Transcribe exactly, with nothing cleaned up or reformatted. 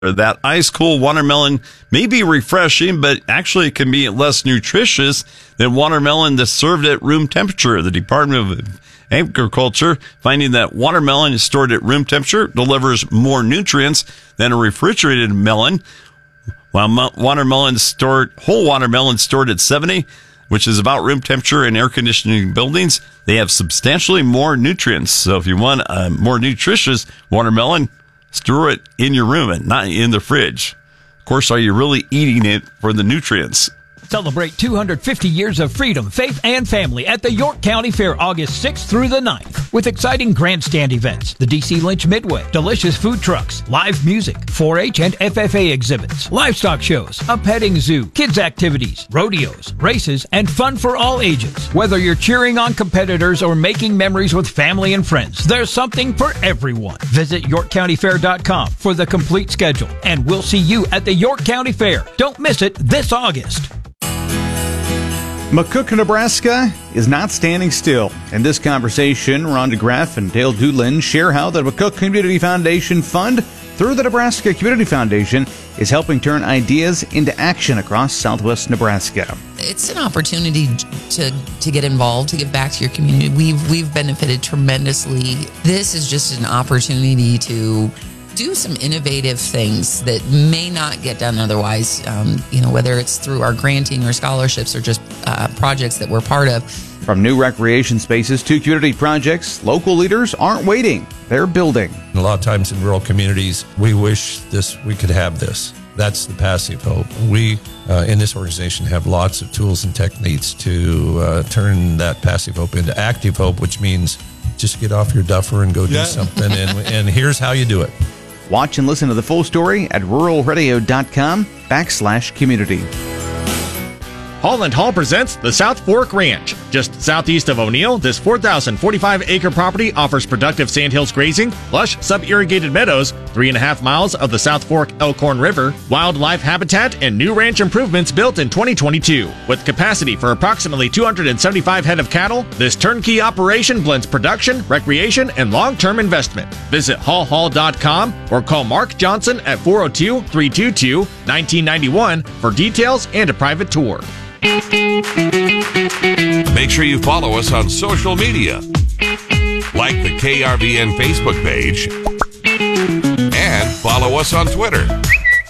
That ice-cold watermelon may be refreshing, but actually it can be less nutritious than watermelon that's served at room temperature. The Department of Agriculture finding that watermelon is stored at room temperature delivers more nutrients than a refrigerated melon, while mo- watermelon stored, whole watermelon stored at seventy, which is about room temperature in air conditioning buildings, they have substantially more nutrients. So if you want a more nutritious watermelon, store it in your room and not in the fridge. Of course, are you really eating it for the nutrients? Celebrate two hundred fifty years of freedom, faith, and family at the York County Fair, August sixth through the ninth, with exciting grandstand events, the D C Lynch Midway, delicious food trucks, live music, four H and F F A exhibits, livestock shows, a petting zoo, kids activities, rodeos, races, and fun for all ages. Whether you're cheering on competitors or making memories with family and friends, there's something for everyone. Visit york county fair dot com for the complete schedule, and we'll see you at the York County Fair. Don't miss it this August. McCook, Nebraska is not standing still. In this conversation, Ron DeGraff and Dale Doolin share how the McCook Community Foundation Fund, through the Nebraska Community Foundation, is helping turn ideas into action across southwest Nebraska. It's an opportunity to to get involved, to give back to your community. We've we've benefited tremendously. This is just an opportunity to do some innovative things that may not get done otherwise, um, you know, whether it's through our granting or scholarships or just uh, projects that we're part of. From new recreation spaces to community projects, local leaders aren't waiting, they're building. A lot of times in rural communities, we wish this we could have this. That's the passive hope. We, uh, in this organization, have lots of tools and techniques to uh, turn that passive hope into active hope, which means just get off your duffer and go do yeah. something, and, and here's how you do it. Watch and listen to the full story at rural radio dot com backslash community. Holland Hall presents the South Fork Ranch. Just southeast of O'Neill, this four thousand forty-five acre property offers productive sandhills grazing, lush sub-irrigated meadows, three and a half miles of the South Fork Elkhorn River, wildlife habitat, and new ranch improvements built in twenty twenty-two. With capacity for approximately two hundred seventy-five head of cattle, this turnkey operation blends production, recreation, and long-term investment. Visit hall hall dot com or call Mark Johnson at four oh two, three two two, one nine nine one for details and a private tour. Make sure you follow us on social media. Like the K R V N Facebook page and follow us on Twitter.